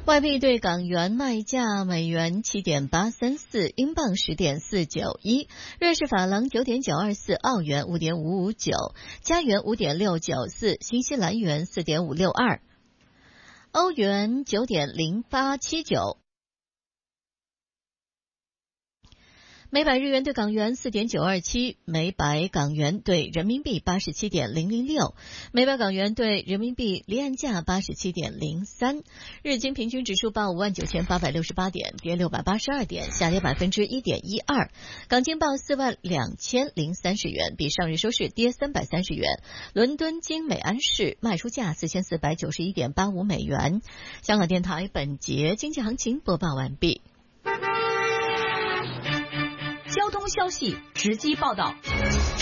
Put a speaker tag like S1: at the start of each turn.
S1: 外币对港元卖价：美元7.834，英镑10.491，瑞士法郎9.924，澳元5.559，加元5.694，新西兰元4.562，欧元9.0879。每百日元对港元4.927，每百港元对人民币87.006，每百港元对人民币离岸价87.03。日经平均指数报59868点，跌682点，下跌1.12%。港金报42030元，比上日收市跌330元。伦敦金每安士卖出价4491.85美元。香港电台本节经济行情播报完毕。
S2: 交通消息直击报道。